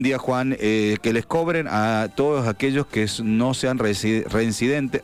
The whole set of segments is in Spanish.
Día Juan, que les cobren a todos aquellos que no sean residentes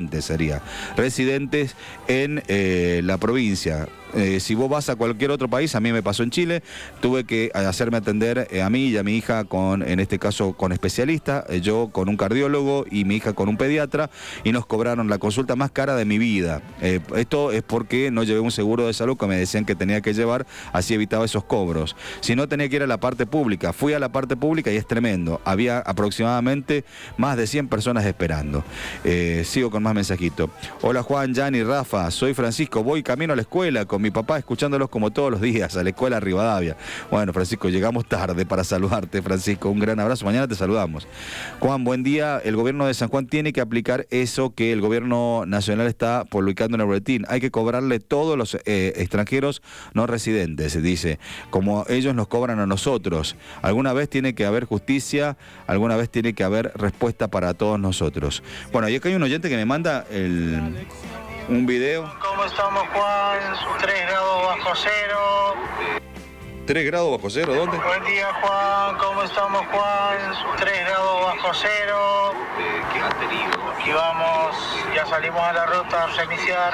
en la provincia. Si vos vas a cualquier otro país, a mí me pasó en Chile, tuve que hacerme atender a mí y a mi hija en este caso con especialista, yo con un cardiólogo y mi hija con un pediatra, y nos cobraron la consulta más cara de mi vida. Esto es porque no llevé un seguro de salud que me decían que tenía que llevar, así evitaba esos cobros. Si no, tenía que ir a la parte pública. Fui a la parte pública y es tremendo. Había aproximadamente más de 100 personas esperando. Sigo con más mensajitos. Hola Juan, Yanni, Rafa, soy Francisco, voy camino a la escuela con mi papá, escuchándolos como todos los días, a la escuela Rivadavia. Bueno, Francisco, llegamos tarde para saludarte, Francisco. Un gran abrazo, mañana te saludamos. Juan, buen día. El gobierno de San Juan tiene que aplicar eso que el gobierno nacional está publicando en el boletín. Hay que cobrarle todos los extranjeros no residentes, dice, como ellos nos cobran a nosotros. Alguna vez tiene que haber justicia, alguna vez tiene que haber respuesta para todos nosotros. Bueno, y acá hay un oyente que me manda un video. ¿Cómo estamos, Juan? 3 grados bajo cero. 3 grados bajo cero, ¿dónde? Buen día, Juan. ¿Cómo estamos, Juan? 3 grados bajo cero. Y vamos, ya salimos a la ruta a reiniciar.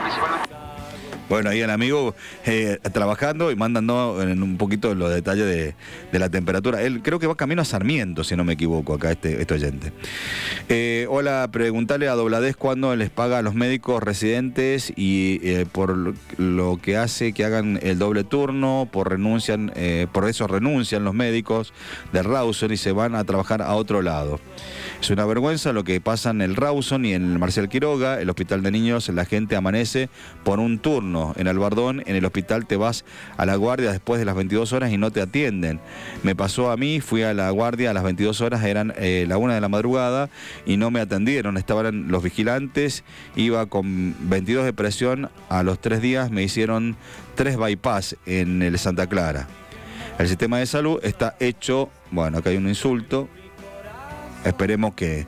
Bueno, ahí el amigo trabajando y mandando en un poquito los detalles de la temperatura. Él creo que va camino a Sarmiento, si no me equivoco, acá este oyente. Hola, preguntale a Dobladez cuándo les paga a los médicos residentes y por lo que hace que hagan el doble turno, por eso renuncian los médicos del Rawson y se van a trabajar a otro lado. Es una vergüenza lo que pasa en el Rawson y en el Marcial Quiroga, el hospital de niños, la gente amanece por un turno. En Albardón, en el hospital te vas a la guardia después de las 22 horas y no te atienden. Me pasó a mí, fui a la guardia a las 22 horas, eran la 1 de la madrugada y no me atendieron. Estaban los vigilantes, iba con 22 de presión, a los 3 días me hicieron 3 bypass en el Santa Clara. El sistema de salud está hecho, bueno, acá hay un insulto, esperemos que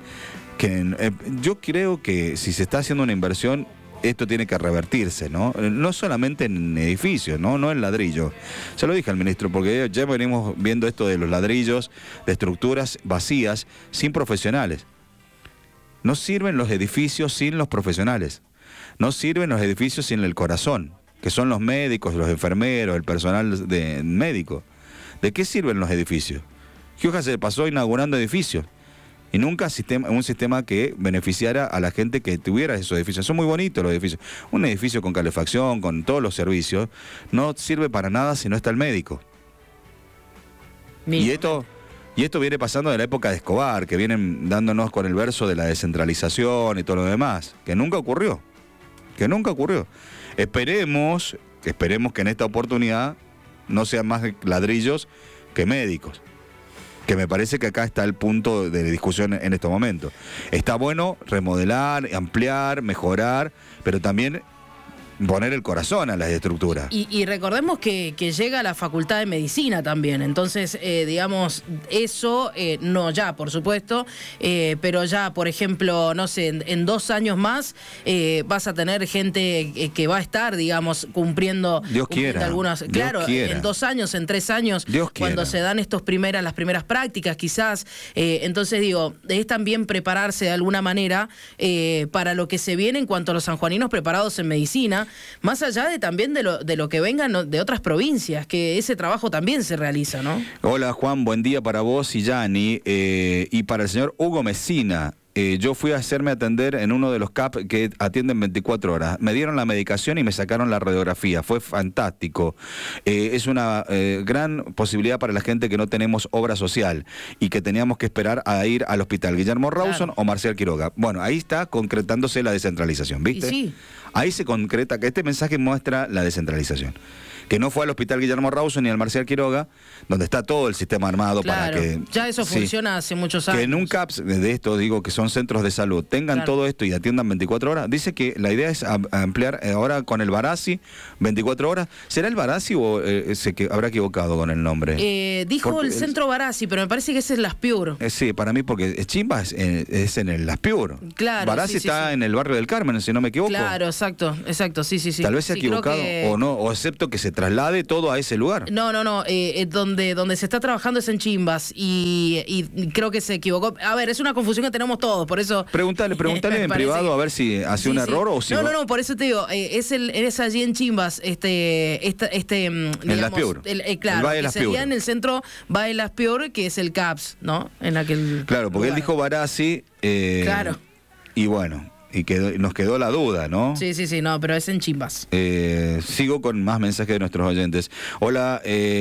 yo creo que si se está haciendo una inversión, esto tiene que revertirse, ¿no? No solamente en edificios, no en ladrillo. Se lo dije al ministro, porque ya venimos viendo esto de los ladrillos, de estructuras vacías, sin profesionales. No sirven los edificios sin los profesionales. No sirven los edificios sin el corazón, que son los médicos, los enfermeros, el personal médico. ¿De qué sirven los edificios? Gioja se pasó inaugurando edificios. Y nunca un sistema que beneficiara a la gente que tuviera esos edificios. Son muy bonitos los edificios. Un edificio con calefacción, con todos los servicios, no sirve para nada si no está el médico. Y esto viene pasando de la época de Escobar, que vienen dándonos con el verso de la descentralización y todo lo demás, que nunca ocurrió. Esperemos que en esta oportunidad no sean más ladrillos que médicos. Que me parece que acá está el punto de discusión en estos momentos. Está bueno remodelar, ampliar, mejorar, pero también poner el corazón a las estructuras. Y recordemos que llega a la Facultad de Medicina también, entonces, digamos, eso, no ya, por supuesto, pero ya, por ejemplo, no sé, en 2 años más vas a tener gente que va a estar, digamos, cumpliendo algunas... Claro, en 2 años, en 3 años, cuando se dan las primeras prácticas, quizás, entonces digo, es también prepararse de alguna manera para lo que se viene en cuanto a los sanjuaninos preparados en medicina, más allá también de lo que vengan de otras provincias, que ese trabajo también se realiza, ¿no? Hola Juan, buen día para vos y Yanni, y para el señor Hugo Mesina. Yo fui a hacerme atender en uno de los CAP que atienden 24 horas. Me dieron la medicación y me sacaron la radiografía. Fue fantástico. Es una gran posibilidad para la gente que no tenemos obra social y que teníamos que esperar a ir al hospital Guillermo Rawson o Marcial Quiroga. Bueno, ahí está concretándose la descentralización, ¿viste? Sí. Ahí se concreta, que este mensaje muestra la descentralización. Que no fue al hospital Guillermo Rawson ni al Marcial Quiroga, donde está todo el sistema armado para que... Ya eso funciona hace muchos años. Que en un CAPS de esto, digo, que son centros de salud, tengan todo esto y atiendan 24 horas. Dice que la idea es ampliar ahora con el Barassi 24 horas. ¿Será el Barassi o que habrá equivocado con el nombre? Dijo el centro Barassi, pero me parece que ese es Las Piur. Sí, para mí, porque Chimba es en el Las Piur. Claro. Barassi está en el barrio del Carmen, si no me equivoco. Claro, exacto, sí. Tal vez se ha equivocado o no, o excepto que se traslade todo a ese lugar. No, donde se está trabajando es en Chimbas y creo que se equivocó. A ver, es una confusión que tenemos todos, por eso... Pregúntale en privado a ver si hace un error o si... No, por eso te digo, es allí en Chimbas, digamos, en Las Piur. Claro, que sería en el centro Valle Las Piur, que es el CAPS, ¿no? En aquel claro, porque lugar. él dijo Barassi, claro. Y bueno... Y nos quedó la duda, ¿no? Sí, no, pero es en Chimbas. Sigo con más mensajes de nuestros oyentes. Hola,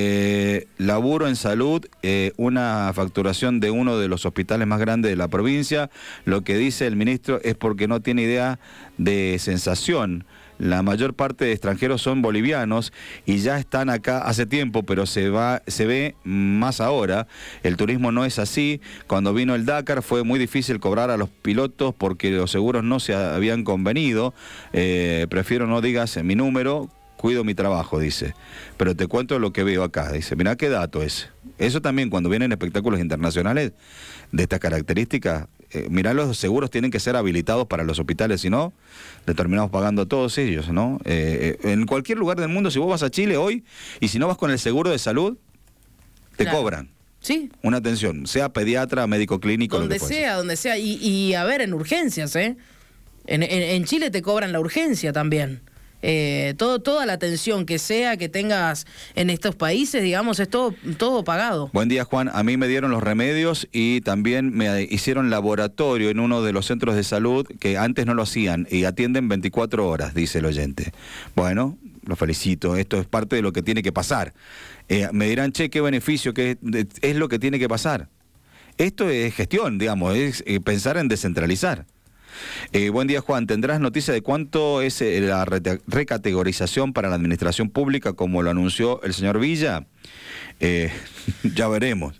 laburo en salud, una facturación de uno de los hospitales más grandes de la provincia. Lo que dice el ministro es porque no tiene idea de sensación. La mayor parte de extranjeros son bolivianos y ya están acá hace tiempo, pero se ve más ahora. El turismo no es así. Cuando vino el Dakar fue muy difícil cobrar a los pilotos porque los seguros no se habían convenido. Prefiero no digas mi número, cuido mi trabajo, dice. Pero te cuento lo que veo acá. Dice, mirá qué dato es. Eso también cuando vienen espectáculos internacionales de estas características, mirá, los seguros tienen que ser habilitados para los hospitales, si no, le terminamos pagando a todos ellos, ¿no? En cualquier lugar del mundo, si vos vas a Chile hoy, y si no vas con el seguro de salud, te cobran. Sí. Una atención, sea pediatra, médico clínico, donde sea. Y a ver, en urgencias, ¿eh? En Chile te cobran la urgencia también. Toda la atención que tengas en estos países, digamos, es todo pagado. Buen día, Juan. A mí me dieron los remedios y también me hicieron laboratorio en uno de los centros de salud que antes no lo hacían y atienden 24 horas, dice el oyente. Bueno, lo felicito. Esto es parte de lo que tiene que pasar. Me dirán, che, qué beneficio, que es lo que tiene que pasar. Esto es gestión, digamos, es pensar en descentralizar. Buen día, Juan. ¿Tendrás noticia de cuánto es la recategorización para la administración pública como lo anunció el señor Villa? Ya veremos.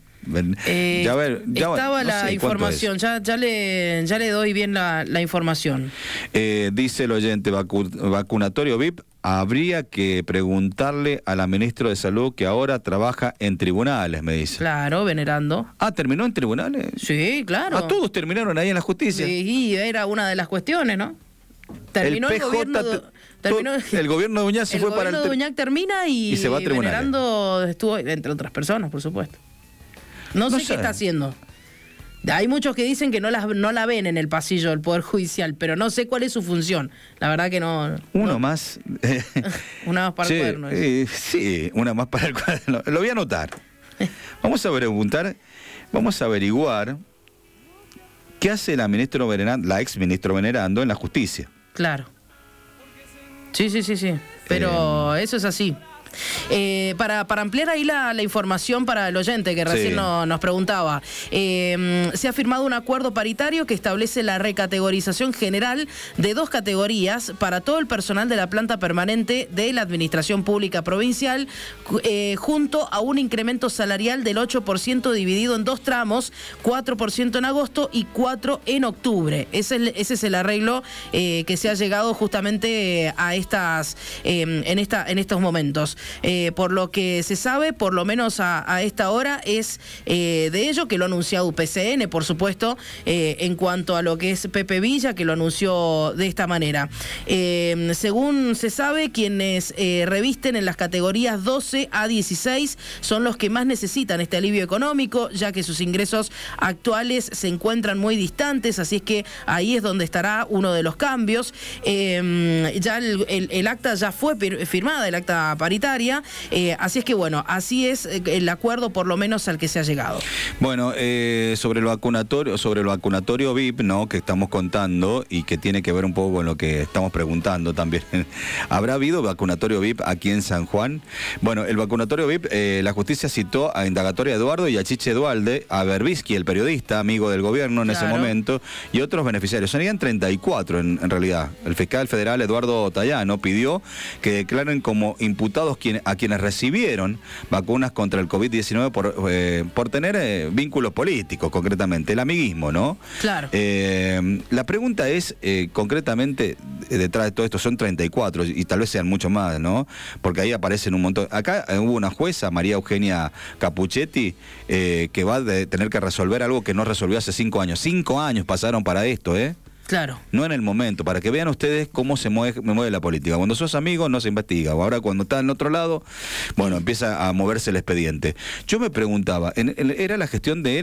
Estaba la información, ya le doy bien la información. Dice el oyente, vacunatorio VIP, habría que preguntarle a la ministra de Salud que ahora trabaja en tribunales, me dice. Claro, venerando. Ah, ¿terminó en tribunales? Sí, claro. ¿A todos terminaron ahí en la justicia? Sí, era una de las cuestiones, ¿no? Terminó el gobierno... El gobierno de Uñac se fue para el... El gobierno de Uñac termina y se va a tribunales. Venerando estuvo, entre otras personas, por supuesto. No sé qué está haciendo. Hay muchos que dicen que no la ven en el pasillo del Poder Judicial, pero no sé cuál es su función. La verdad que no... Uno más. Una más para el cuaderno. Sí, una más para el cuaderno. Lo voy a anotar. Vamos a preguntar, vamos a averiguar qué hace la ex ministro Venerando en la justicia. Claro. Sí. Pero eso es así. Para ampliar ahí la información para el oyente que recién nos preguntaba, se ha firmado un acuerdo paritario que establece la recategorización general de 2 categorías para todo el personal de la planta permanente de la Administración Pública Provincial, junto a un incremento salarial del 8% dividido en 2 tramos, 4% en agosto y 4% en octubre. Ese es el arreglo que se ha llegado justamente a en estos momentos. Por lo que se sabe, por lo menos a esta hora, es de ello que lo ha anunciado UPCN, por supuesto, en cuanto a lo que es Pepe Villa, que lo anunció de esta manera. Según se sabe, quienes revisten en las categorías 12 a 16 son los que más necesitan este alivio económico, ya que sus ingresos actuales se encuentran muy distantes, así es que ahí es donde estará uno de los cambios. Ya el acta ya fue firmada, el acta paritaria. Así es que bueno, así es el acuerdo por lo menos al que se ha llegado. Bueno, sobre el vacunatorio VIP, ¿no?, que estamos contando y que tiene que ver un poco con lo que estamos preguntando también. ¿Habrá habido vacunatorio VIP aquí en San Juan? Bueno, el vacunatorio VIP, la justicia citó a Indagatoria Eduardo y a Chiche Dualde, a Berbisky, el periodista, amigo del gobierno en ese momento, y otros beneficiarios. Serían 34 en realidad. El fiscal federal Eduardo Tallano pidió que declaren como imputados a quienes recibieron vacunas contra el COVID-19 por tener vínculos políticos, concretamente, el amiguismo, ¿no? Claro. La pregunta es, concretamente, detrás de todo esto son 34, y tal vez sean mucho más, ¿no? Porque ahí aparecen un montón. Acá hubo una jueza, María Eugenia Capuchetti, que va a tener que resolver algo que no resolvió hace 5 años. 5 años pasaron para esto, ¿eh? Claro. No en el momento, para que vean ustedes cómo se mueve la política. Cuando sos amigo no se investiga, ahora cuando está en otro lado, bueno, empieza a moverse el expediente. Yo me preguntaba, era la gestión de él